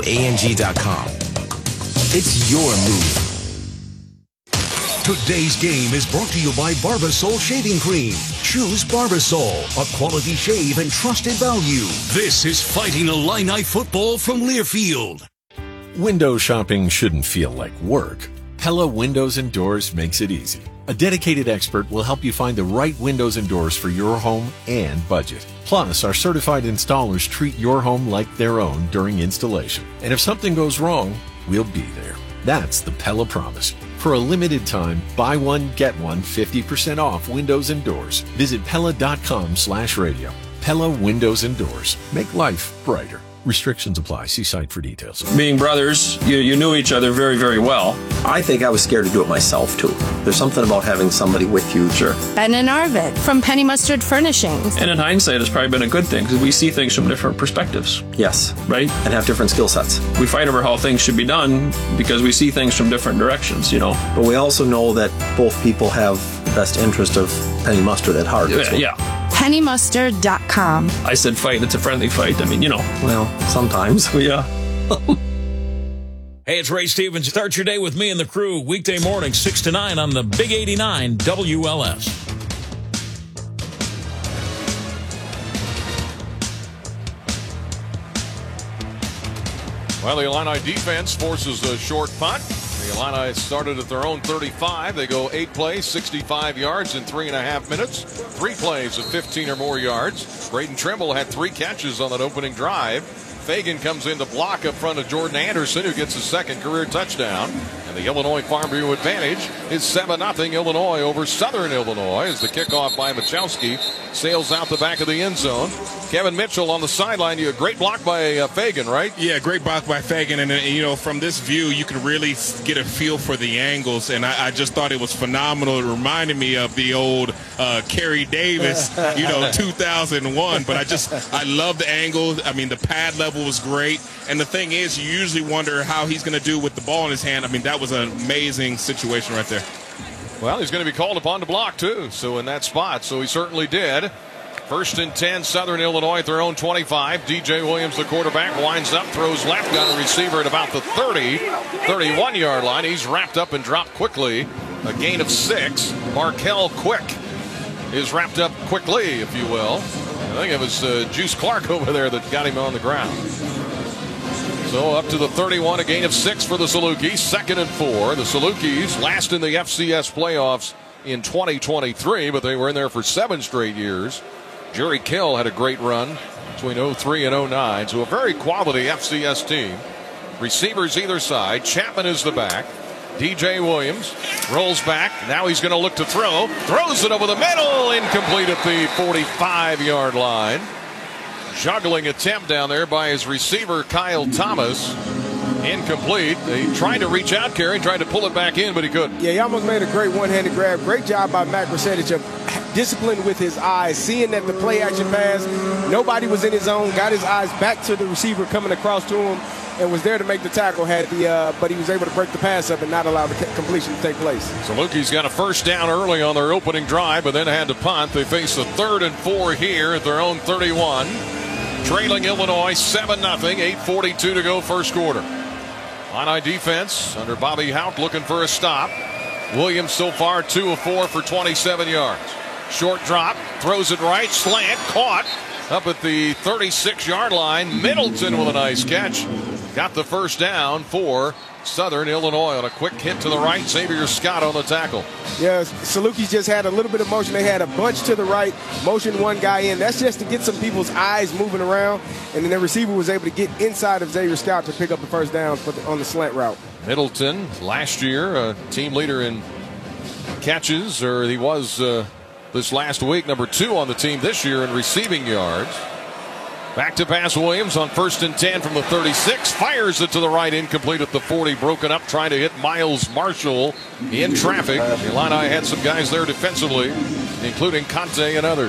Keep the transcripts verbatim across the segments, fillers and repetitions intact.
A N G dot com. It's your move. Today's game is brought to you by Barbasol Shaving Cream. Choose Barbasol, a quality shave and trusted value. This is Fighting Illini football from Learfield. Window shopping shouldn't feel like work. Pella Windows and Doors makes it easy. A dedicated expert will help you find the right windows and doors for your home and budget. Plus, our certified installers treat your home like their own during installation. And if something goes wrong, we'll be there. That's the Pella Promise. For a limited time, buy one, get one fifty percent off windows and doors. Visit Pella.com slash radio. Pella Windows and Doors. Make life brighter. Restrictions apply. See site for details. Being brothers, you, you knew each other very, very well. I think I was scared to do it myself, too. There's something about having somebody with you. Sure. Ben and Arvid from Penny Mustard Furnishings. And in hindsight, it's probably been a good thing because we see things from different perspectives. Yes. Right? And have different skill sets. We fight over how things should be done because we see things from different directions, you know. But we also know that both people have the best interest of Penny Mustard at heart. Yeah. yeah. Penny Mustard dot com. I said fight. It's a friendly fight. I mean, you know. Well, sometimes. Yeah. Hey, it's Ray Stevens. Start your day with me and the crew weekday morning, six to nine on the Big eighty-nine W L S. Well, the Illini defense forces a short punt. The Illini started at their own thirty-five. They go eight plays, sixty-five yards in three and a half minutes. Three plays of fifteen or more yards. Braden Trimble had three catches on that opening drive. Fagan comes in to block up front of Jordan Anderson, who gets his second career touchdown. And the Illinois Farmview advantage is seven nothing Illinois over Southern Illinois as the kickoff by Machowski sails out the back of the end zone. Kevin Mitchell on the sideline. You a great block by uh, Fagan, right? Yeah, great block by Fagan. And, uh, you know, from this view, you can really get a feel for the angles. And I, I just thought it was phenomenal. It reminded me of the old uh, Kerry Davis, you know, two thousand one. But I just, I love the angle. I mean, the pad level was great. And the thing is, you usually wonder how he's going to do with the ball in his hand. I mean, that was an amazing situation right there. Well, he's going to be called upon to block, too, so in that spot. So he certainly did. First and ten, Southern Illinois at their own twenty-five. D J Williams, the quarterback, winds up, throws left, got a receiver at about the thirty, thirty-one yard line. He's wrapped up and dropped quickly. A gain of six. Markel Quick is wrapped up quickly, if you will. I think it was uh, Juice Clark over there that got him on the ground. So up to the thirty-one, a gain of six for the Salukis. Second and four. The Salukis last in the F C S playoffs in twenty twenty-three, but they were in there for seven straight years. Jerry Kill had a great run between oh three and oh nine, so a very quality F C S team. Receivers either side. Chapman is the back. D J Williams rolls back. Now he's going to look to throw. Throws it over the middle. Incomplete at the forty-five yard line. Juggling attempt down there by his receiver, Kyle Thomas. Incomplete. He tried to reach out, Kerry, tried to pull it back in, but he couldn't. Yeah, he almost made a great one-handed grab. Great job by Matt Gracevich of discipline with his eyes, seeing that the play action pass, nobody was in his zone, got his eyes back to the receiver coming across to him, and was there to make the tackle. Had the, uh, but he was able to break the pass up and not allow the completion to take place. So Lukey's got a first down early on their opening drive, but then had to punt. They face a third and four here at their own thirty-one. Trailing Illinois seven nothing, eight forty-two to go first quarter. Illini defense under Bobby Houck looking for a stop. Williams so far two of four for twenty-seven yards. Short drop, throws it right, slant, caught up at the thirty-six yard line. Middleton with a nice catch. Got the first down for Southern Illinois on a quick hit to the right. Xavier Scott on the tackle. Yeah, Salukis just had a little bit of motion. They had a bunch to the right, motion one guy in. That's just to get some people's eyes moving around, and then the receiver was able to get inside of Xavier Scott to pick up the first down for the, on the slant route. Middleton, last year, a team leader in catches, or he was uh, this last week, number two on the team this year in receiving yards. Back to pass Williams on first and ten from the thirty-six. Fires it to the right, incomplete at the forty. Broken up, trying to hit Miles Marshall in traffic. The Illini had some guys there defensively, including Conte and others.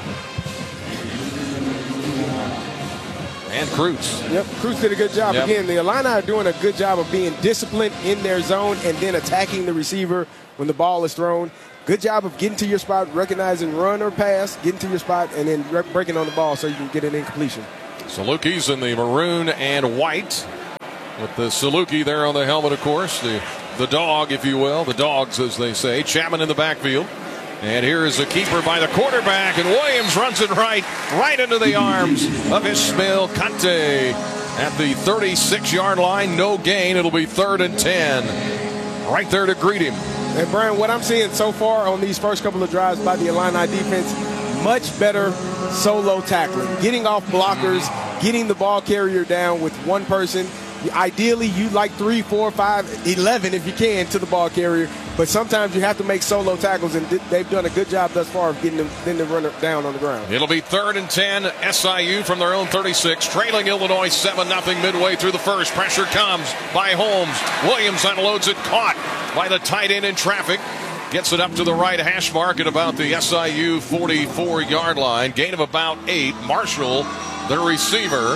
And Cruz. Yep, Cruz did a good job. Yep. Again, the Illini are doing a good job of being disciplined in their zone and then attacking the receiver when the ball is thrown. Good job of getting to your spot, recognizing run or pass, getting to your spot, and then breaking on the ball so you can get an incompletion. Salukis in the maroon and white. With the Saluki there on the helmet, of course. The, the dog, if you will. The dogs, as they say. Chapman in the backfield. And here is a keeper by the quarterback, and Williams runs it right, right into the arms of Ismael Kante at the thirty-six-yard line. No gain. It'll be third and ten. Right there to greet him. And Brian, what I'm seeing so far on these first couple of drives by the Illini defense, much better solo tackling, getting off blockers, getting the ball carrier down with one person. Ideally, you like three, four, five, eleven if you can to the ball carrier. But sometimes you have to make solo tackles, and they've done a good job thus far of getting them, then to run it down on the ground. It'll be third and ten. S I U from their own thirty-six, trailing Illinois seven nothing midway through the first. Pressure comes by Holmes. Williams unloads it, caught by the tight end in traffic. Gets it up to the right hash mark at about the S I U forty-four-yard line. Gain of about eight. Marshall, the receiver,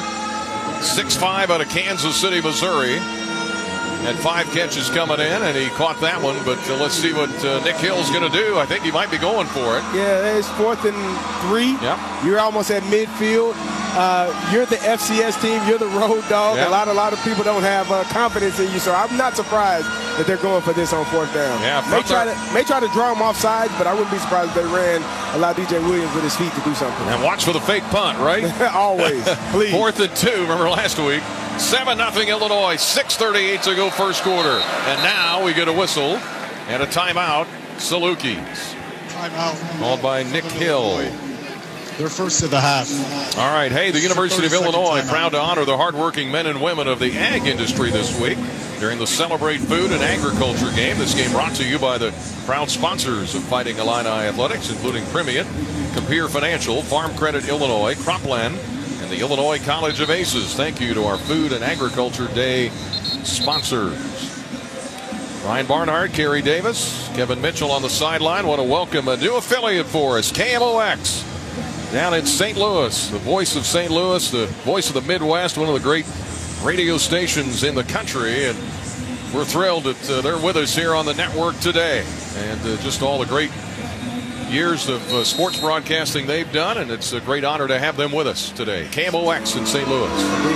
six five out of Kansas City, Missouri. Had five catches coming in, and he caught that one. But uh, let's see what uh, Nick Hill's going to do. I think he might be going for it. Yeah, it's fourth and three. Yep. You're almost at midfield. Uh, you're the F C S team. You're the road dog. Yep. A lot, a lot of people don't have uh, confidence in you, so I'm not surprised that they're going for this on fourth down. Yeah, may try to may try to draw him offside, but I wouldn't be surprised if they ran, allow D J Williams with his feet to do something. And watch for the fake punt, right? Always, please. Fourth and two. Remember last week, seven nothing Illinois. six thirty-eight to go first quarter, and now we get a whistle and a timeout. Salukis. Timeout. Called by Nick Hill. They're first of the half. All right. Hey, the University of Illinois proud to honor the hardworking men and women of the ag industry this week during the Celebrate Food and Agriculture game. This game brought to you by the proud sponsors of Fighting Illini Athletics, including Primient, Compeer Financial, Farm Credit Illinois, Cropland, and the Illinois College of Aces. Thank you to our Food and Agriculture Day sponsors. Ryan Barnhart, Kerry Davis, Kevin Mitchell on the sideline. Want to welcome a new affiliate for us, K M O X. Down in Saint Louis, the voice of Saint Louis, the voice of the Midwest, one of the great radio stations in the country. And we're thrilled that uh, they're with us here on the network today. And uh, just all the great years of uh, sports broadcasting they've done. And it's a great honor to have them with us today. K M O X in Saint Louis.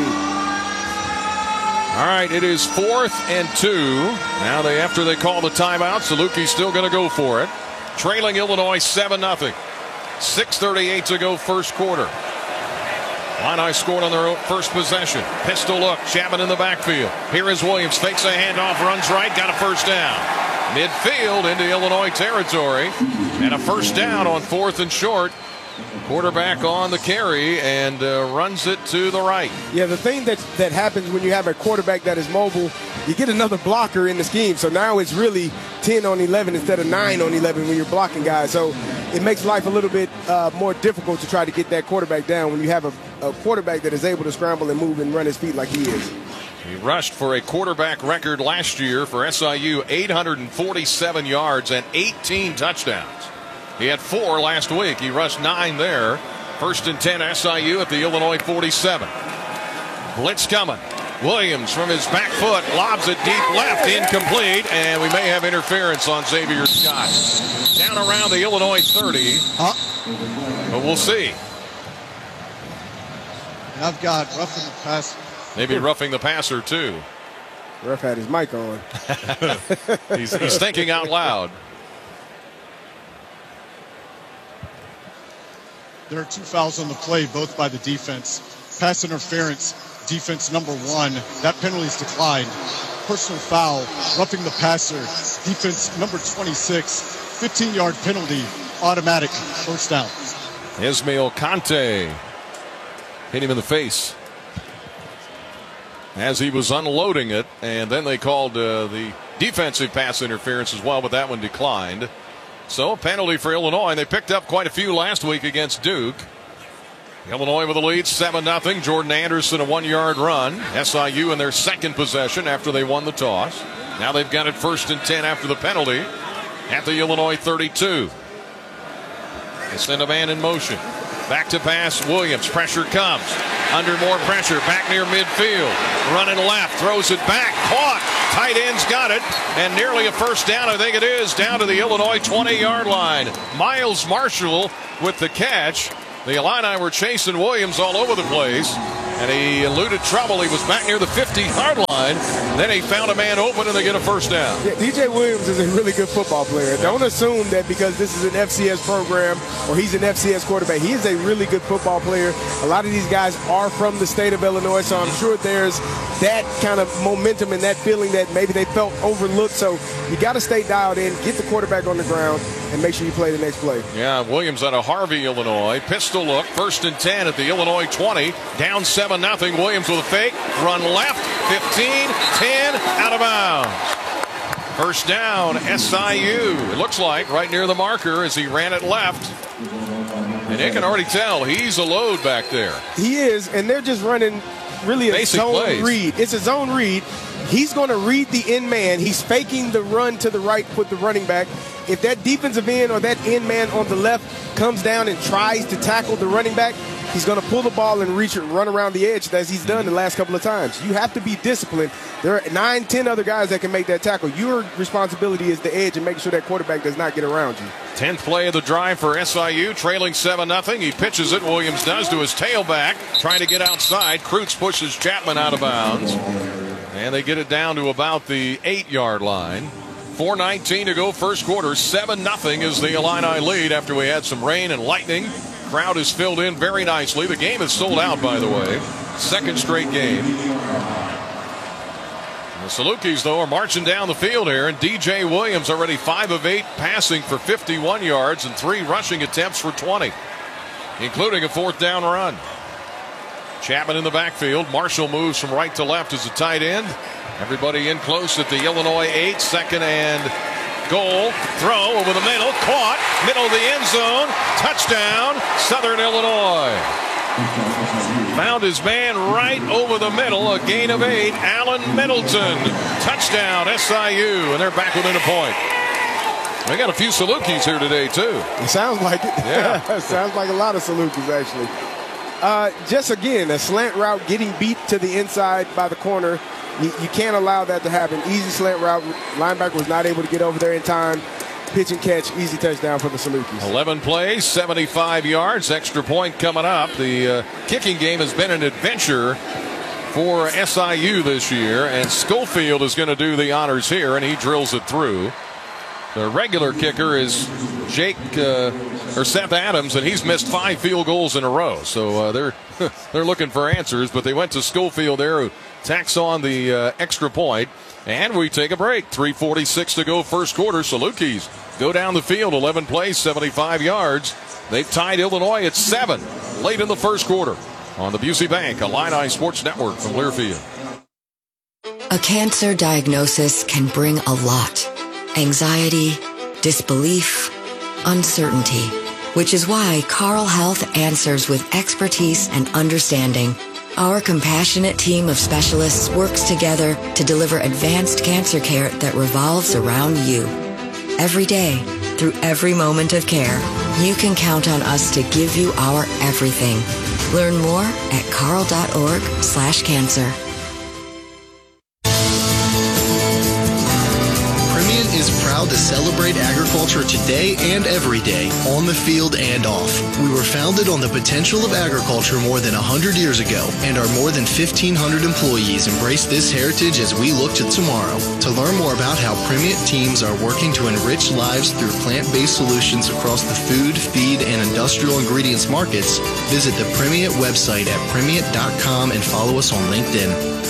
All right, it is fourth and two. Now they, after they call the timeout, Saluki's still going to go for it. Trailing Illinois seven nothing. six thirty-eight to go first quarter. Illini scored on their first possession. Pistol look. Chapman in the backfield. Here is Williams. Fakes a handoff. Runs right. Got a first down. Midfield into Illinois territory. And a first down on fourth and short. Quarterback on the carry and uh, runs it to the right. Yeah, the thing that, that happens when you have a quarterback that is mobile, you get another blocker in the scheme. So now it's really ten on eleven instead of nine on eleven when you're blocking guys. So it makes life a little bit uh, more difficult to try to get that quarterback down when you have a, a quarterback that is able to scramble and move and run his feet like he is. He rushed for a quarterback record last year for S I U, eight hundred forty-seven yards and eighteen touchdowns. He had four last week. He rushed nine there. First and ten S I U at the Illinois forty-seven. Blitz coming. Williams from his back foot lobs it deep left, incomplete, and we may have interference on Xavier Scott. Down around the Illinois thirty. Huh? But we'll see. And I've got roughing the passer. Maybe roughing the passer too. Ref had his mic on. he's, he's thinking out loud. There are two fouls on the play, both by the defense. Pass interference, defense number one. That penalty is declined. Personal foul, roughing the passer, defense number twenty-six. fifteen-yard penalty, automatic first down. Ismael Kante hit him in the face as he was unloading it, and then they called uh, the defensive pass interference as well, but that one declined. So a penalty for Illinois. They picked up quite a few last week against Duke. Illinois with the lead, seven nothing. Jordan Anderson, a one-yard run. S I U in their second possession after they won the toss. Now they've got it first and ten after the penalty at the Illinois thirty-two. They send a man in motion. Back to pass, Williams. Pressure comes. Under more pressure, back near midfield. Running left, throws it back. Caught. Tight end's got it. And nearly a first down, I think it is, down to the Illinois twenty-yard line. Miles Marshall with the catch. The Illini were chasing Williams all over the place. and he eluded trouble. He was back near the fifty-yard line. Then he found a man open, and they get a first down. Yeah, D J Williams is a really good football player. Don't assume that because this is an F C S program or he's an F C S quarterback. He is a really good football player. A lot of these guys are from the state of Illinois, so I'm sure there's that kind of momentum and that feeling that maybe they felt overlooked. So you got to stay dialed in, get the quarterback on the ground, and make sure you play the next play. Yeah, Williams out of Harvey, Illinois. Pistol look, first and ten at the Illinois twenty. Down seven nothing. Williams with a fake. Run left, fifteen, ten, out of bounds. First down, S I U. It looks like right near the marker as he ran it left. And you can already tell he's a load back there. He is, and they're just running really a Basic zone plays. read. It's a zone read. He's going to read the end man. He's faking the run to the right with the running back. If that defensive end or that end man on the left comes down and tries to tackle the running back, he's going to pull the ball and reach it and run around the edge as he's done the last couple of times. You have to be disciplined. There are nine, ten other guys that can make that tackle. Your responsibility is the edge and making sure that quarterback does not get around you. tenth play of the drive for S I U, trailing seven nothing. He pitches it, Williams does, to his tailback, trying to get outside. Kreutz pushes Chapman out of bounds. And they get it down to about the eight-yard line. four nineteen to go first quarter. seven nothing is the Illini lead after we had some rain and lightning. Crowd is filled in very nicely. The game is sold out, by the way. Second straight game. The Salukis, though, are marching down the field here, and D J Williams already five of eight passing for fifty-one yards and three rushing attempts for twenty, including a fourth down run. Chapman in the backfield. Marshall moves from right to left as a tight end. Everybody in close at the Illinois eight. Second and goal. Throw over the middle. Caught. Middle of the end zone. Touchdown. Southern Illinois. Found his man right over the middle. A gain of eight. Allen Middleton. Touchdown S I U. And they're back within a point. We got a few Salukis here today, too. It sounds like it. Yeah. It sounds like a lot of Salukis, actually. Uh, just, again, a slant route getting beat to the inside by the corner. You, you can't allow that to happen. Easy slant route. Linebacker was not able to get over there in time. Pitch and catch. Easy touchdown for the Salukis. eleven plays, seventy-five yards. Extra point coming up. The uh, kicking game has been an adventure for S I U this year. And Schofield is going to do the honors here, and he drills it through. The regular kicker is Jake uh, or Seth Adams, and he's missed five field goals in a row. So uh, they're they're looking for answers, but they went to Schofield there, who tacks on the uh, extra point. And we take a break. three forty-six to go first quarter. Salukis go down the field, eleven plays, seventy-five yards. They've tied Illinois at seven late in the first quarter on the Busey Bank Illini Sports Network from Learfield. A cancer diagnosis can bring a lot. Anxiety, disbelief, uncertainty, which is why Carle Health answers with expertise and understanding. Our compassionate team of specialists works together to deliver advanced cancer care that revolves around you. Every day, through every moment of care, you can count on us to give you our everything. Learn more at carle.org slash cancer. Is proud to celebrate agriculture today and every day, on the field and off. We were founded on the potential of agriculture more than one hundred years ago, and our more than fifteen hundred employees embrace this heritage as we look to tomorrow. To learn more about how Primient teams are working to enrich lives through plant-based solutions across the food, feed, and industrial ingredients markets, visit the Primient website at primient dot com and follow us on LinkedIn.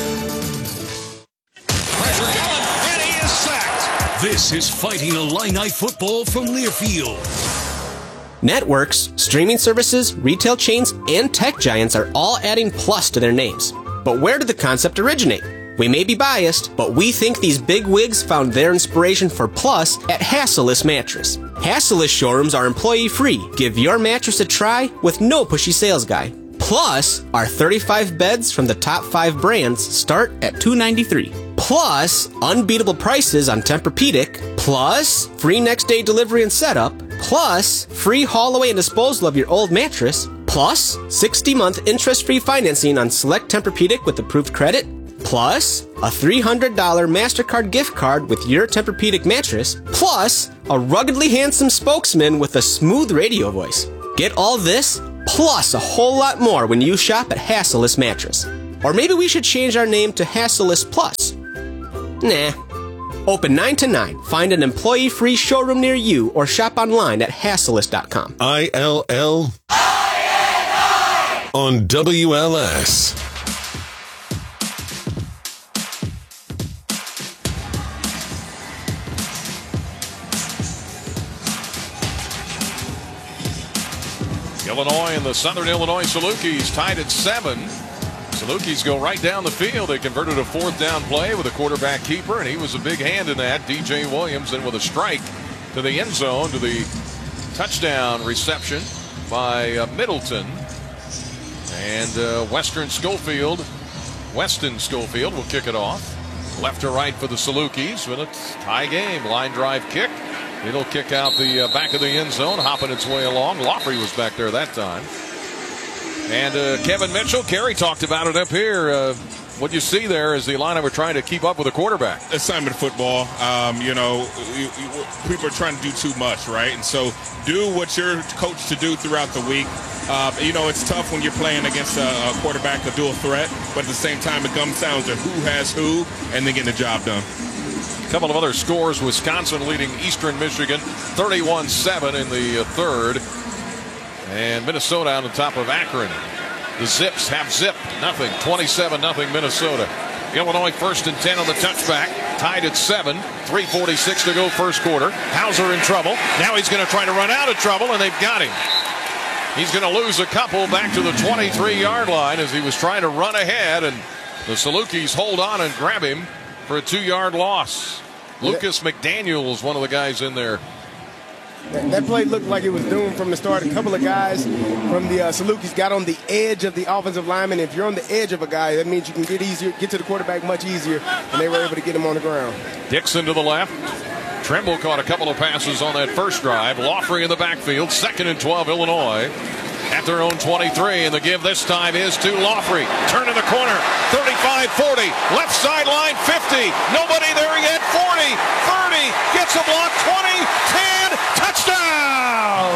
This is Fighting Illini Football from Learfield. Networks, streaming services, retail chains, and tech giants are all adding plus to their names. But where did the concept originate? We may be biased, but we think these big wigs found their inspiration for plus at Hassellus Mattress. Hassellus showrooms are employee-free. Give your mattress a try with no pushy sales guy. Plus, our thirty-five beds from the top five brands start at two hundred ninety-three dollars. Plus, unbeatable prices on Tempur-Pedic. Plus, free next day delivery and setup. Plus, free haul away and disposal of your old mattress. Plus, sixty month interest-free financing on select Tempur-Pedic with approved credit. Plus, a three hundred dollars MasterCard gift card with your Tempur-Pedic mattress. Plus, a ruggedly handsome spokesman with a smooth radio voice. Get all this plus a whole lot more when you shop at Hassellus Mattress. Or maybe we should change our name to Hassellus Plus. Nah. Open nine to nine. Find an employee-free showroom near you or shop online at Hassellus dot com. I L L on W L S. Illinois and the Southern Illinois Salukis tied at seven. Salukis go right down the field. They converted a fourth down play with a quarterback keeper, and he was a big hand in that. D J Williams, and with a strike to the end zone to the touchdown reception by uh, Middleton. And uh, Western Schofield, Weston Schofield will kick it off. Left to right for the Salukis with a tie game. Line drive kick. It'll kick out the uh, back of the end zone, hopping its way along. Laughley was back there that time. And uh, Kevin Mitchell, Kerry talked about it up here. Uh, what you see there is the lineup were trying to keep up with the quarterback. Assignment football, um, you know, you, you, people are trying to do too much, right? And so do what you're coached to do throughout the week. Uh, you know, it's tough when you're playing against a, a quarterback, a dual threat, but at the same time, it comes down to who has who and then getting the job done. A couple of other scores. Wisconsin leading Eastern Michigan thirty-one seven in the uh, third. And Minnesota on the top of Akron. The Zips have zipped. Nothing. twenty-seven nothing Minnesota. Illinois first and ten on the touchback. Tied at seven. three forty-six to go first quarter. Hauser in trouble. Now he's going to try to run out of trouble, and they've got him. He's going to lose a couple back to the twenty-three yard line as he was trying to run ahead, and the Salukis hold on and grab him for a two yard loss. Lucas McDaniel is one of the guys in there. That, that play looked like it was doomed from the start. A couple of guys from the uh, Salukis got on the edge of the offensive lineman. If you're on the edge of a guy, that means you can get easier, get to the quarterback much easier, and they were able to get him on the ground. Dixon to the left. Trimble caught a couple of passes on that first drive. Laughley in the backfield. Second and twelve, Illinois. At their own twenty-three, and the give this time is to Laughley. Turn in the corner, thirty-five forty, left sideline fifty, nobody there yet, forty, thirty, gets a block, twenty, ten, touchdown!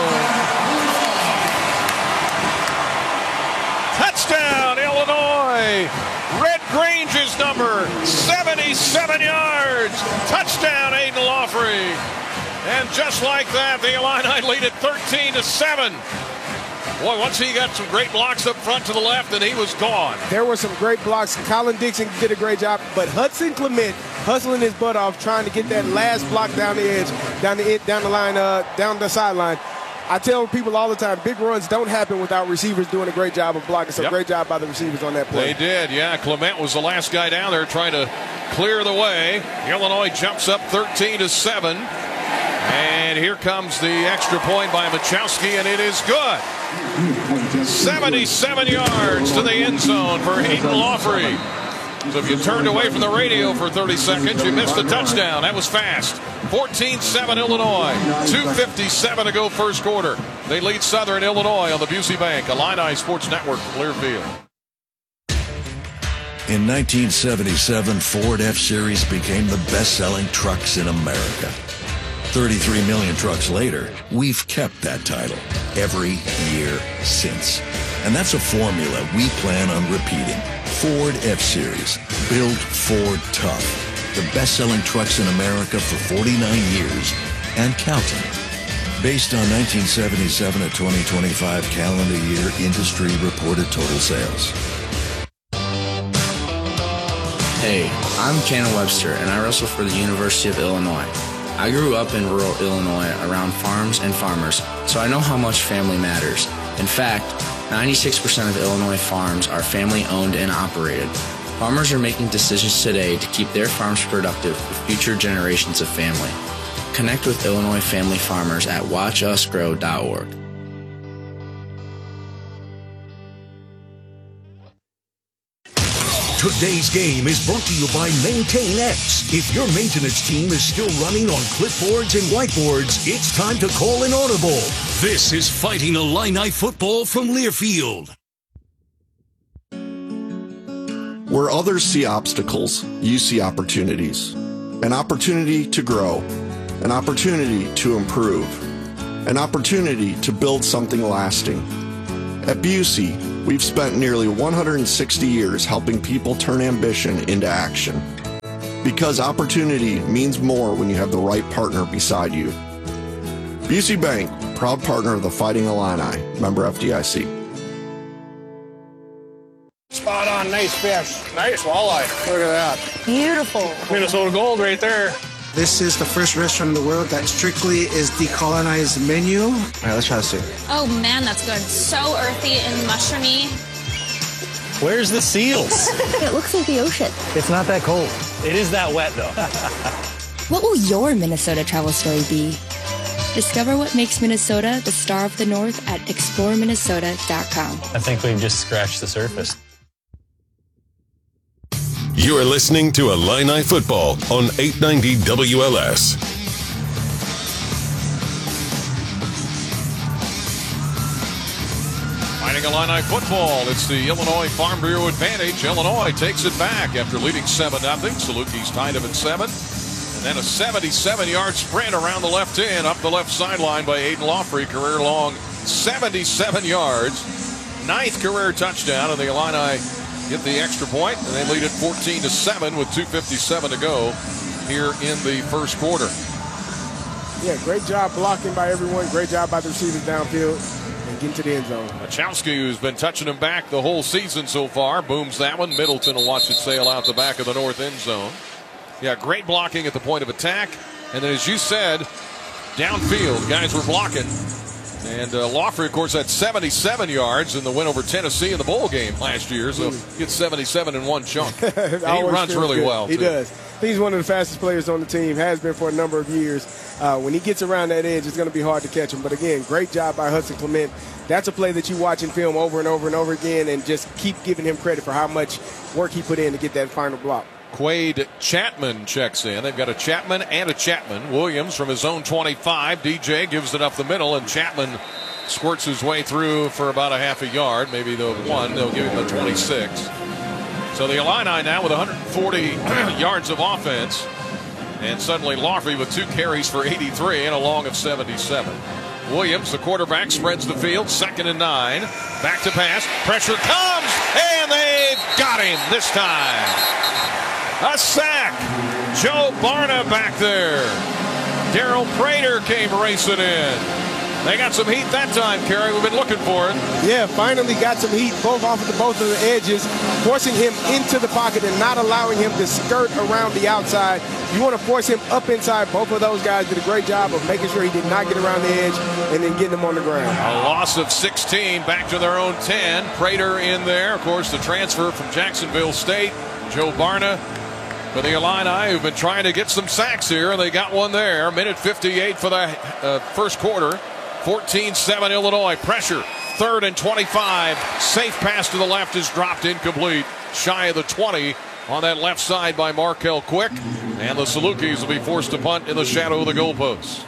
Touchdown, Illinois! Red Grange's number, seventy-seven yards, touchdown, Aiden Laughley. And just like that, the Illini lead at thirteen to seven. Boy, once he got some great blocks up front to the left, and he was gone. There were some great blocks. Colin Dixon did a great job, but Hudson Clement hustling his butt off, trying to get that last block down the edge, down the down the line, uh, down the sideline. I tell people all the time, big runs don't happen without receivers doing a great job of blocking. So yep. Great job by the receivers on that play. They did, yeah. Clement was the last guy down there trying to clear the way. Illinois jumps up thirteen to seven. And here comes the extra point by Machowski, and it is good. seventy-seven yards to the end zone for Aiden Laughley. So if you turned away from the radio for thirty seconds, you missed the touchdown. That was fast. fourteen seven Illinois. two fifty-seven to go first quarter. They lead Southern Illinois on the Busey Bank, Illini Sports Network, Clearfield. In nineteen seventy-seven, Ford F-Series became the best-selling trucks in America. thirty-three million trucks later, we've kept that title every year since. And that's a formula we plan on repeating. Ford F-Series, built Ford tough. The best-selling trucks in America for forty-nine years and counting. Based on nineteen seventy-seven to twenty twenty-five calendar year industry reported total sales. Hey, I'm Cannon Webster, and I wrestle for the University of Illinois. I grew up in rural Illinois around farms and farmers, so I know how much family matters. In fact, ninety-six percent of Illinois farms are family-owned and operated. Farmers are making decisions today to keep their farms productive for future generations of family. Connect with Illinois family farmers at watch us grow dot org. Today's game is brought to you by Maintain X. If your maintenance team is still running on clipboards and whiteboards, it's time to call an audible. This is Fighting Illini Football from Learfield. Where others see obstacles, you see opportunities. An opportunity to grow. An opportunity to improve. An opportunity to build something lasting. At Busey, we've spent nearly one hundred sixty years helping people turn ambition into action. Because opportunity means more when you have the right partner beside you. Busey Bank, proud partner of the Fighting Illini, member F D I C. Spot on, nice fish. Nice walleye. Look at that. Beautiful. Minnesota Gold right there. This is the first restaurant in the world that strictly is decolonized menu. All right, let's try this. Oh man, that's good. So earthy and mushroomy. Where's the seals? It looks like the ocean. It's not that cold. It is that wet though. What will your Minnesota travel story be? Discover what makes Minnesota the star of the North at explore minnesota dot com. I think we've just scratched the surface. You are listening to Illini Football on eight ninety W L S. Fighting Illini football. It's the Illinois Farm Bureau advantage. Illinois takes it back after leading seven nothing. Salukis tied him at seven. And then a seventy-seven-yard sprint around the left end, up the left sideline by Aiden Lawfrey. Career long seventy-seven yards. Ninth career touchdown, and the Illini get the extra point, and they lead it fourteen to seven with two fifty-seven to go here in the first quarter. Yeah, great job blocking by everyone. Great job by the receivers downfield and getting to the end zone. Machowski, who's been touching him back the whole season so far, booms that one. Middleton will watch it sail out the back of the north end zone. Yeah, great blocking at the point of attack. And then, as you said, downfield, guys were blocking. And uh, Lawfrey, of course, had seventy-seven yards in the win over Tennessee in the bowl game last year. So gets seventy-seven in one chunk. He runs really good. well, He too. does. He's one of the fastest players on the team, has been for a number of years. Uh, when he gets around that edge, it's going to be hard to catch him. But, again, great job by Hudson Clement. That's a play that you watch in film over and over and over again and just keep giving him credit for how much work he put in to get that final block. Quade Chapman checks in. They've got a Chapman and a Chapman. Williams from his own twenty-five. D J gives it up the middle, and Chapman squirts his way through for about a half a yard. Maybe the one. They'll give him a twenty-six. So the Illini now with one hundred forty yards of offense. And suddenly Lawfrey with two carries for eighty-three and a long of seventy-seven. Williams, the quarterback, spreads the field. Second and nine. Back to pass. Pressure comes, and they've got him this time. A sack. Joe Barna back there. Daryl Prater came racing in. They got some heat that time, Kerry. We've been looking for it. Yeah, finally got some heat both off of the, both of the edges, forcing him into the pocket and not allowing him to skirt around the outside. You want to force him up inside. Both of those guys did a great job of making sure he did not get around the edge and then getting him on the ground. A loss of sixteen back to their own ten. Prater in there. Of course, the transfer from Jacksonville State. Joe Barna for the Illini, who've been trying to get some sacks here, and they got one there. Minute fifty-eight for the uh, first quarter. fourteen seven Illinois. Pressure. Third and twenty-five. Safe pass to the left is dropped incomplete. Shy of the twenty on that left side by Markel Quick. And the Salukis will be forced to punt in the shadow of the goalposts.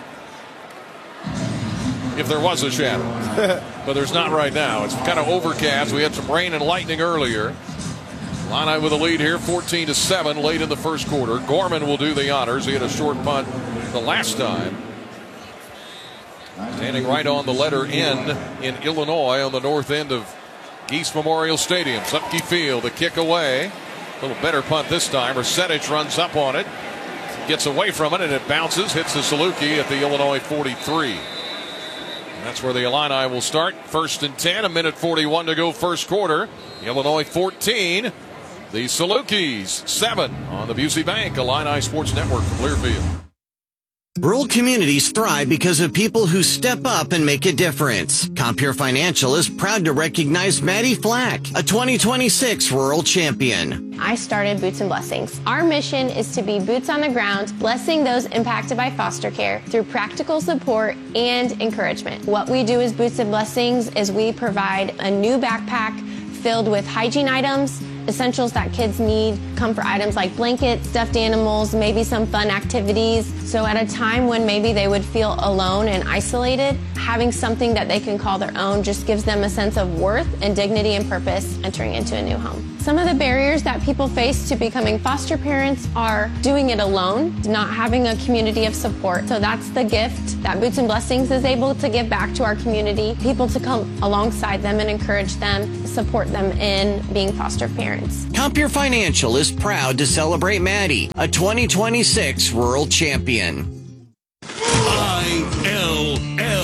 If there was a shadow. But there's not right now. It's kind of overcast. We had some rain and lightning earlier. Illini with a lead here, fourteen to seven late in the first quarter. Gorman will do the honors. He had a short punt the last time. Standing right on the letter N in Illinois on the north end of Geese Memorial Stadium. Supke Field, the kick away. A little better punt this time. Ersetich runs up on it. Gets away from it, and it bounces. Hits the Saluki at the Illinois forty-three. And that's where the Illini will start. First and ten, a minute forty-one to go first quarter. Illinois fourteen. The Salukis seven on the Busey Bank Illini Sports Network from Learfield. Rural communities thrive because of people who step up and make a difference. Compeer Financial is proud to recognize Maddie Flack, a twenty twenty-six rural champion. I started Boots and Blessings. Our mission is to be boots on the ground, blessing those impacted by foster care through practical support and encouragement. What we do as Boots and Blessings is we provide a new backpack filled with hygiene items, essentials that kids need, comfort items like blankets, stuffed animals, maybe some fun activities. So at a time when maybe they would feel alone and isolated, having something that they can call their own just gives them a sense of worth and dignity and purpose entering into a new home. Some of the barriers that people face to becoming foster parents are doing it alone, not having a community of support. So that's the gift that Boots and Blessings is able to give back to our community, people to come alongside them and encourage them, support them in being foster parents. Compeer Financial is proud to celebrate Maddie, a twenty twenty-six Rural Champion. I L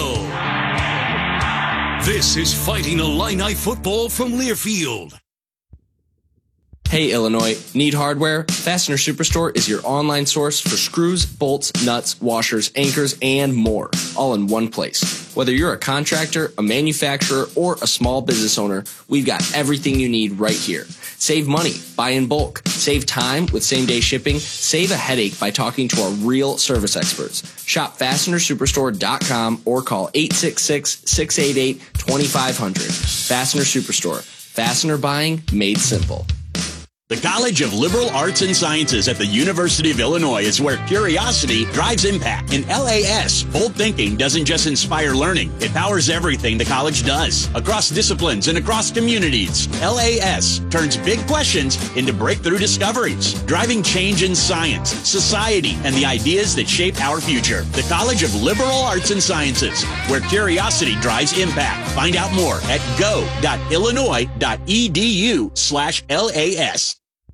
L. This is Fighting Illini football from Learfield. Hey Illinois, need hardware? Fastener Superstore is your online source for screws, bolts, nuts, washers, anchors, and more, all in one place. Whether you're a contractor, a manufacturer, or a small business owner, we've got everything you need right here. Save money, buy in bulk, save time with same-day shipping, save a headache by talking to our real service experts. Shop fastener superstore dot com or call eight six six, six eight eight, two five zero zero. Fastener Superstore. Fastener buying made simple. The College of Liberal Arts and Sciences at the University of Illinois is where curiosity drives impact. In L A S, bold thinking doesn't just inspire learning, it powers everything the college does, across disciplines and across communities. L A S turns big questions into breakthrough discoveries, driving change in science, society, and the ideas that shape our future. The College of Liberal Arts and Sciences, where curiosity drives impact. Find out more at go dot illinois dot e d u slash L A S.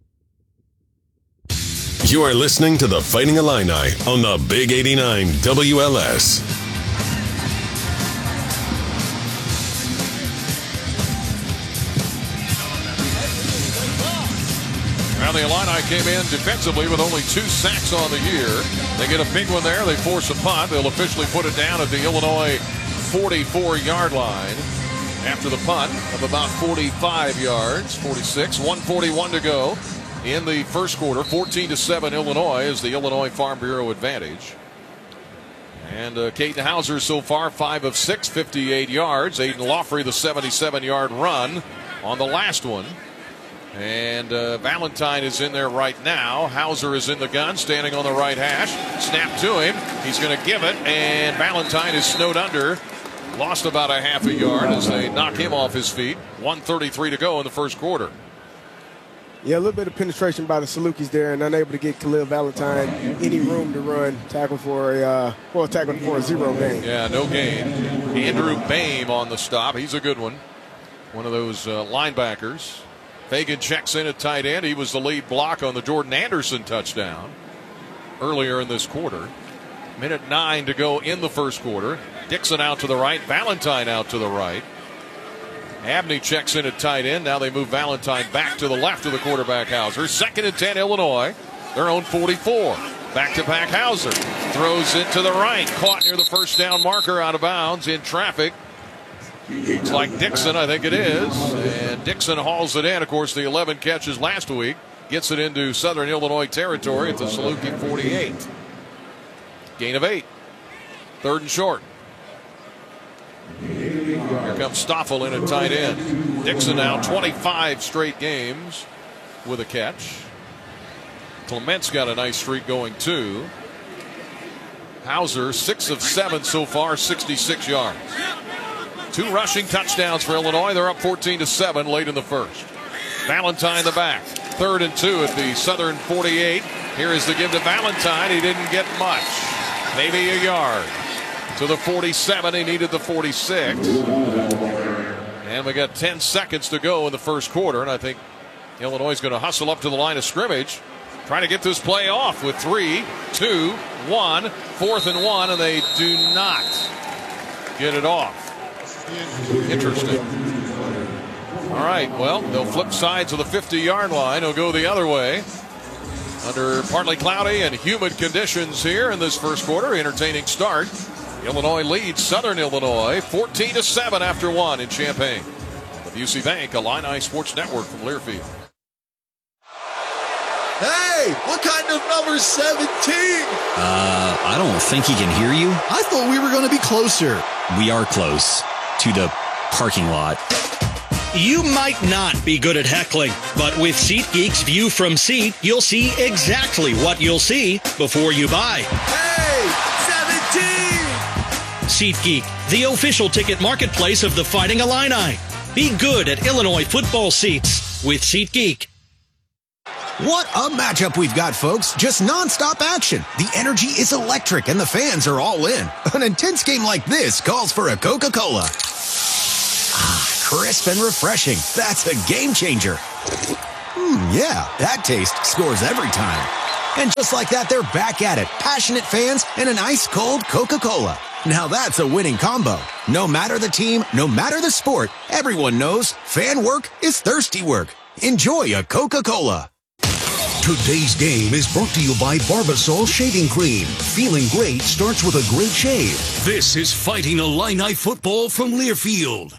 You are listening to the Fighting Illini on the Big eighty-nine W L S. Now the Illini came in defensively with only two sacks on the year. They get a big one there. They force a punt. They'll officially put it down at the Illinois forty-four-yard line after the punt of about forty-five yards, forty-six, one forty-one to go. In the first quarter, fourteen to seven Illinois is the Illinois Farm Bureau advantage. And uh, Caden Hauser so far five of six, fifty-eight yards. Aiden Laughery the seventy-seven-yard run on the last one. And uh, Valentine is in there right now. Hauser is in the gun, standing on the right hash. Snap to him. He's going to give it, and Valentine is snowed under. Lost about a half a yard as they knock him off his feet. one thirty-three to go in the first quarter. Yeah, a little bit of penetration by the Salukis there and unable to get Khalil Valentine any room to run. Tackle for a, uh, well, tackle for a zero gain. Yeah, no gain. Andrew Boehm on the stop. He's a good one. One of those uh, linebackers. Fagan checks in at tight end. He was the lead block on the Jordan Anderson touchdown earlier in this quarter. Minute nine to go in the first quarter. Dixon out to the right. Valentine out to the right. Abney checks in at tight end. Now they move Valentine back to the left of the quarterback Hauser. Second and ten Illinois. Their own forty-four. Back to back Hauser. Throws it to the right. Caught near the first down marker, out of bounds in traffic. It's like Dixon, I think it is. And Dixon hauls it in. Of course, the eleven catches last week. Gets it into Southern Illinois territory at the Saluki forty-eight. Gain of eight. Third and short. Here comes Stoffel in at tight end. Dixon now twenty-five straight games with a catch. Clement's got a nice streak going too. Hauser, six of seven so far, sixty-six yards. Two rushing touchdowns for Illinois. They're up fourteen to seven late in the first. Valentine the back. Third and two at the Southern forty-eight. Here is the give to Valentine. He didn't get much. Maybe a yard. To the forty-seven, he needed the forty-six. And we got ten seconds to go in the first quarter, and I think Illinois is going to hustle up to the line of scrimmage, trying to get this play off with three, two, one, fourth and one, and they do not get it off. Interesting. All right, well, they'll flip sides of the fifty-yard line. They'll go the other way. Under partly cloudy and humid conditions here in this first quarter. Entertaining start. Illinois leads Southern Illinois fourteen to seven after one in Champaign. The U C Bank Illini Sports Network from Learfield. Hey, what kind of number seventeen? Uh, I don't think he can hear you. I thought we were going to be closer. We are close to the parking lot. You might not be good at heckling, but with SeatGeek's View from Seat, you'll see exactly what you'll see before you buy. Hey, seventeen! SeatGeek, the official ticket marketplace of the Fighting Illini. Be good at Illinois football seats with SeatGeek. What a matchup we've got, folks. Just nonstop action. The energy is electric and the fans are all in. An intense game like this calls for a Coca-Cola. Ah, crisp and refreshing. That's a game changer. Hmm, yeah, that taste scores every time. And just like that, they're back at it. Passionate fans and an ice-cold Coca-Cola. Now that's a winning combo. No matter the team, no matter the sport, everyone knows fan work is thirsty work. Enjoy a Coca-Cola. Today's game is brought to you by Barbasol Shaving Cream. Feeling great starts with a great shave. This is Fighting Illini football from Learfield.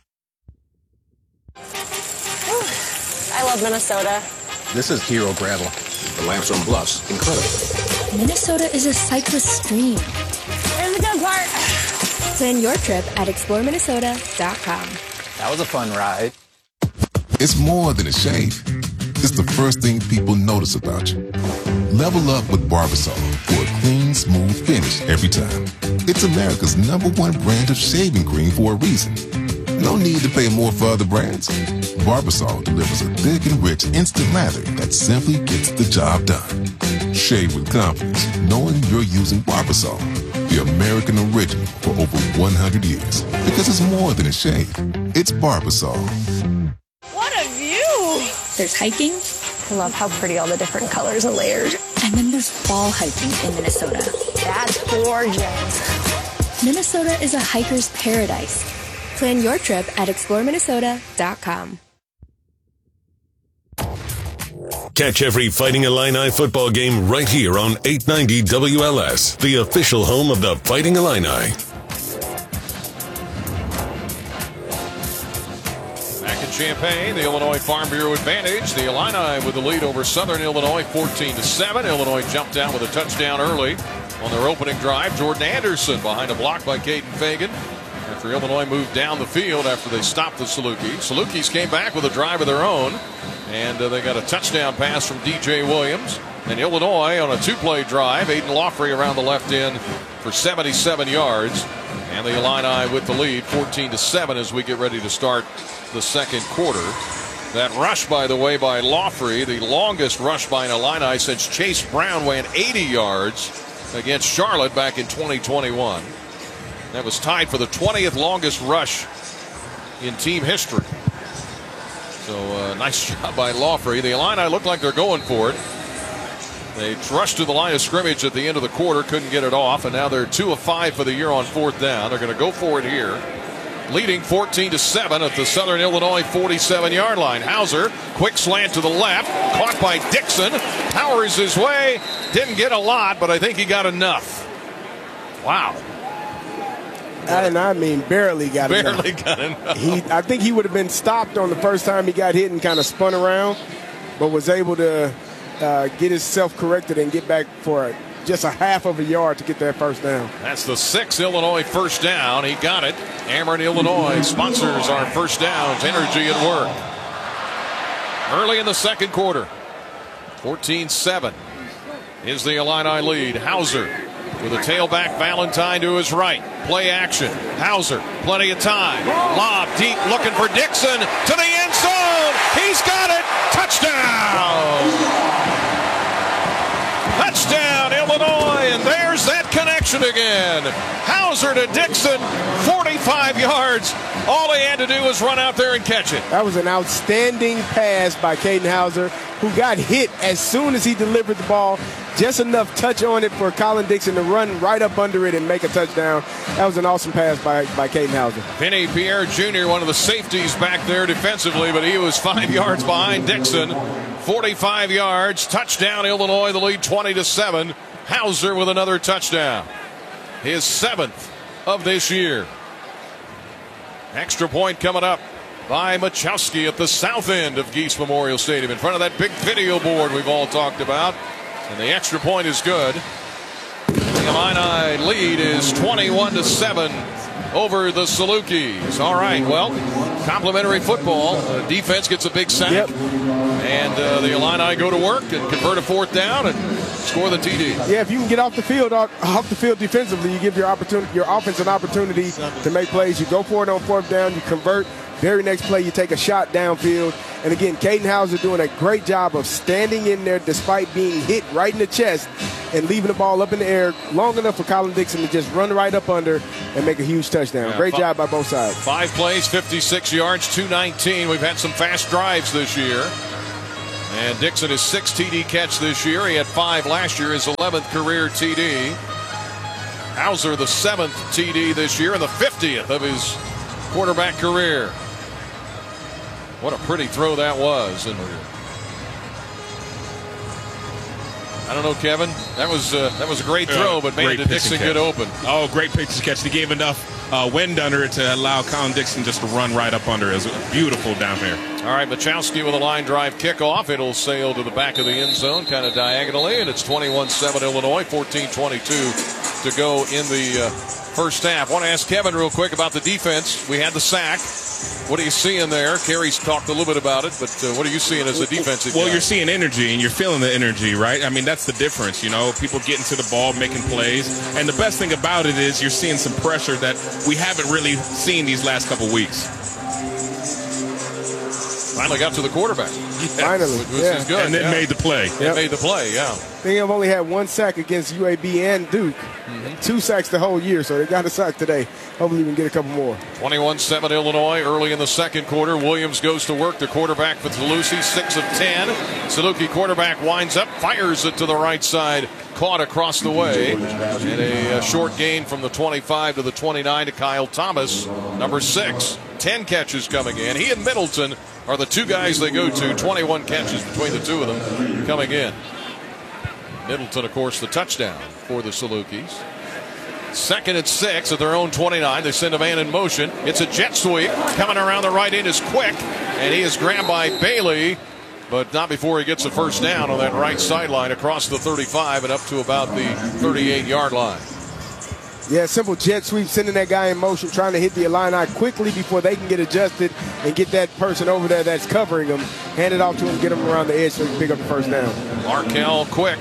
I love Minnesota. This is Hero Gravel. The Limestone Bluffs, incredible. Minnesota is a cyclist stream. Here's the good part. Plan your trip at explore minnesota dot com. That was a fun ride. It's more than a shave. It's the first thing people notice about you. Level up with Barbasol for a clean, smooth finish every time. It's America's number one brand of shaving cream for a reason. No need to pay more for other brands. Barbasol delivers a thick and rich instant lather that simply gets the job done. Shave with confidence, knowing you're using Barbasol, the American original for over one hundred years. Because it's more than a shave. It's Barbasol. What a view! There's hiking. I love how pretty all the different colors and layers. And then there's fall hiking in Minnesota. That's gorgeous. Minnesota is a hiker's paradise. Plan your trip at explore minnesota dot com. Catch every Fighting Illini football game right here on eight ninety W L S, the official home of the Fighting Illini. Back in Champaign, the Illinois Farm Bureau advantage. The Illini with the lead over Southern Illinois, fourteen to seven. Illinois jumped out with a touchdown early on their opening drive. Jordan Anderson behind a block by Caden Fagan. After Illinois moved down the field after they stopped the Salukis. Salukis came back with a drive of their own. And uh, they got a touchdown pass from D J Williams. And Illinois on a two-play drive. Aiden Laughery around the left end for seventy-seven yards. And the Illini with the lead, fourteen to seven, as we get ready to start the second quarter. That rush, by the way, by Laughery, the longest rush by an Illini since Chase Brown ran eighty yards against Charlotte back in twenty twenty-one. That was tied for the twentieth longest rush in team history. So uh, nice job by Laughery. The Illini look like they're going for it. They rushed to the line of scrimmage at the end of the quarter, couldn't get it off, and now they're two of five for the year on fourth down. They're going to go for it here, leading fourteen to seven at the Southern Illinois forty-seven yard line. Hauser, quick slant to the left, caught by Dixon, powers his way, didn't get a lot, but I think he got enough. Wow. And I mean, barely got enough. Barely got enough. He, I think he would have been stopped on the first time he got hit and kind of spun around, but was able to uh, get himself corrected and get back for a, just a half of a yard to get that first down. That's the sixth Illinois first down. He got it. Ameren, Illinois sponsors our first downs, energy at work. Early in the second quarter, fourteen seven is the Illini lead. Hauser with a tailback, Valentine to his right. Play action. Hauser, plenty of time. Lob deep, looking for Dixon to the end zone. He's got it. Touchdown. Touchdown, Illinois. And there's that connection again. Hauser to Dixon, forty-five yards. All he had to do was run out there and catch it. That was an outstanding pass by Caden Hauser, who got hit as soon as he delivered the ball. Just enough touch on it for Colin Dixon to run right up under it and make a touchdown. That was an awesome pass by, by Caden Hauser. Vinny Pierre Junior, one of the safeties back there defensively, but he was five yards behind Dixon. forty-five yards, touchdown Illinois, the lead twenty to seven. Hauser with another touchdown. His seventh of this year. Extra point coming up by Machowski at the south end of Geese Memorial Stadium in front of that big video board we've all talked about. And the extra point is good. The Illini lead is twenty-one to seven over the Salukis. All right, well, complimentary football. Uh, defense gets a big sack. Yep. And uh, the Illini go to work and convert a fourth down and score the T D. Yeah, if you can get off the field, off, off the field defensively, you give your opportunity, your offense an opportunity to make plays. You go for it on fourth down, you convert. Very next play, you take a shot downfield. And again, Caden Hauser doing a great job of standing in there despite being hit right in the chest and leaving the ball up in the air long enough for Colin Dixon to just run right up under and make a huge touchdown. Yeah, great five, job by both sides. Five plays, fifty-six yards, two nineteen. We've had some fast drives this year. And Dixon his sixth T D catch this year. He had five last year, his eleventh career T D. Hauser the seventh T D this year and the fiftieth of his quarterback career. What a pretty throw that was. And I don't know, Kevin. That was uh, that was a great throw, uh, but man, did Dixon get open. Oh, great pitch and catch. They gave enough uh, wind under it to allow Colin Dixon just to run right up under it. It was beautiful down there. All right, Machowski with a line drive kickoff. It'll sail to the back of the end zone, kind of diagonally, and it's twenty-one seven Illinois, fourteen twenty-two to go in the uh, first half. I want to ask Kevin real quick about the defense. We had the sack. What are you seeing there? Kerry's talked a little bit about it, but uh, what are you seeing as a defensive Well, guy? You're seeing energy, and you're feeling the energy, right? I mean, that's the difference, you know, people getting to the ball, making plays. And the best thing about it is you're seeing some pressure that we haven't really seen these last couple weeks. Finally got to the quarterback. Finally, which yeah. is good. And then yeah. made the play. It Yep. made the play, yeah. They have only had one sack against U A B and Duke. Mm-hmm. Two sacks the whole year, so they got a sack today. Hopefully we can get a couple more. twenty-one seven Illinois early in the second quarter. Williams goes to work. The quarterback for Saluki, six of ten. Saluki quarterback winds up, fires it to the right side. Caught across the way. And a, a short gain from the twenty-five to the twenty-nine to Kyle Thomas, number six. ten catches coming in. He and Middleton are the two guys they go to. twenty-one catches between the two of them coming in. Middleton, of course, the touchdown for the Salukis. Second and six at their own twenty-nine. They send a man in motion. It's a jet sweep. Coming around the right end is Quick, and he is grabbed by Bailey, but not before he gets a first down on that right sideline across the thirty-five and up to about the thirty-eight-yard line. Yeah, simple jet sweep, sending that guy in motion, trying to hit the Illini quickly before they can get adjusted and get that person over there that's covering them, hand it off to him, get him around the edge so he can pick up the first down. Markel Quick.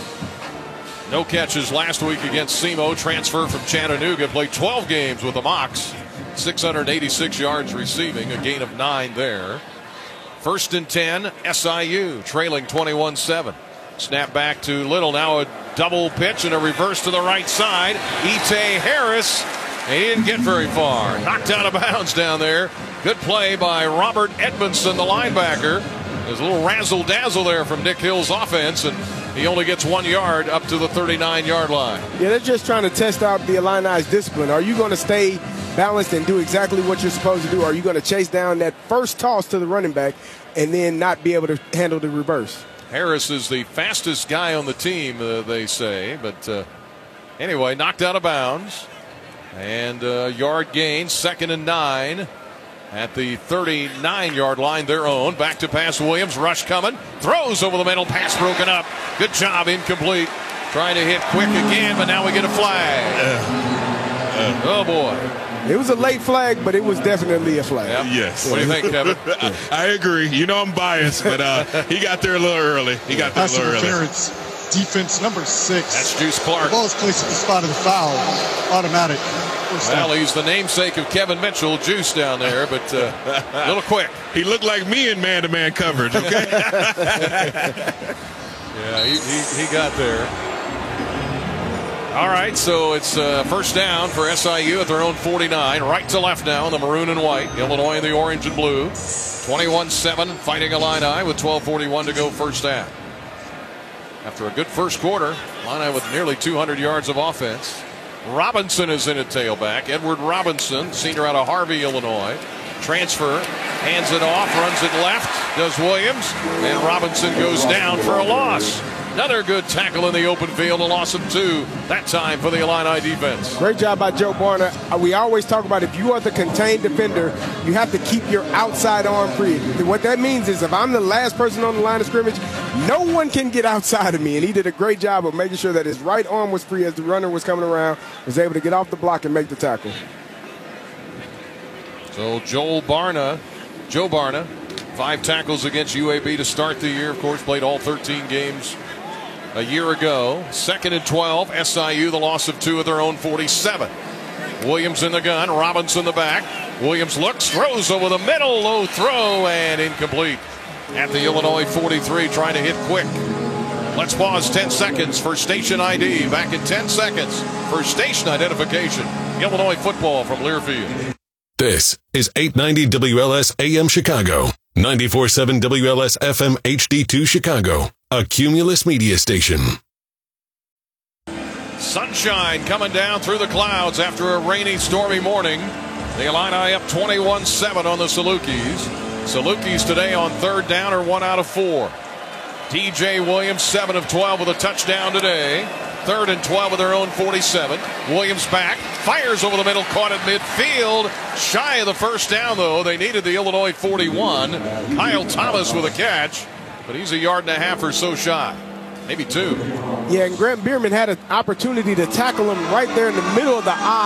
No catches last week against SEMO. Transfer from Chattanooga. Played twelve games with the Mocs. six hundred eighty-six yards receiving. A gain of nine there. First and ten, S I U trailing twenty-one seven. Snap back to Little. Now a double pitch and a reverse to the right side. Ite Harris. And he didn't get very far. Knocked out of bounds down there. Good play by Robert Edmondson, the linebacker. There's a little razzle-dazzle there from Nick Hill's offense, and he only gets one yard up to the thirty-nine-yard line. Yeah, they're just trying to test out the Illini's discipline. Are you going to stay balanced and do exactly what you're supposed to do? Or are you going to chase down that first toss to the running back and then not be able to handle the reverse? Harris is the fastest guy on the team, uh, they say. But uh, anyway, knocked out of bounds. And uh, yard gain, second and nine. At the thirty-nine-yard line, their own. Back to pass Williams. Rush coming. Throws over the middle. Pass broken up. Good job. Incomplete. Trying to hit Quick again, but now we get a flag. Uh, uh, oh, boy. It was a late flag, but it was definitely a flag. Yep. Yes. What do you think, Kevin? I, I agree. You know I'm biased, but uh, he got there a little early. He got there a little early. Defense number six. That's Juice Clark. The ball is placed at the spot of the foul. Automatic. Well, he's the namesake of Kevin Mitchell, Juice down there, but uh, a little quick. He looked like me in man-to-man coverage, okay? Yeah, he, he, he got there. All right, so it's uh, first down for S I U at their own forty-nine. Right to left now in the maroon and white. Illinois in the orange and blue. twenty-one seven, Fighting Illini with twelve forty-one to go first half. After a good first quarter, Illini with nearly two hundred yards of offense. Robinson is in at tailback. Edward Robinson, senior out of Harvey, Illinois. Transfer, hands it off, runs it left, does Williams, and Robinson goes down for a loss. Another good tackle in the open field, a loss of two, that time for the Illini defense. Great job by Joe Barner. We always talk about if you are the contained defender, you have to keep your outside arm free. What that means is if I'm the last person on the line of scrimmage, no one can get outside of me. And he did a great job of making sure that his right arm was free as the runner was coming around, was able to get off the block and make the tackle. So Joel Barna, Joe Barna, five tackles against U A B to start the year. Of course, played all thirteen games a year ago. Second and twelve. S I U, the loss of two of their own forty-seven. Williams in the gun. Robinson the back. Williams looks, throws over the middle. Low throw and incomplete. At the Illinois forty-three, trying to hit quick. Let's pause ten seconds for station I D. Back in ten seconds for station identification. Illinois football from Learfield. This is eight ninety W L S A M Chicago, ninety-four point seven W L S F M H D two Chicago, a Cumulus media station. Sunshine coming down through the clouds after a rainy, stormy morning. The Illini up twenty-one seven on the Salukis. Salukis today on third down are one out of four. D J Williams, seven of twelve with a touchdown today. Third and twelve with their own forty-seven. Williams back, fires over the middle, caught at midfield. Shy of the first down, though. They needed the Illinois forty-one. Kyle Thomas with a catch, but he's a yard and a half or so shy. Maybe two. Yeah, and Grant Bierman had an opportunity to tackle him right there in the middle of the eye.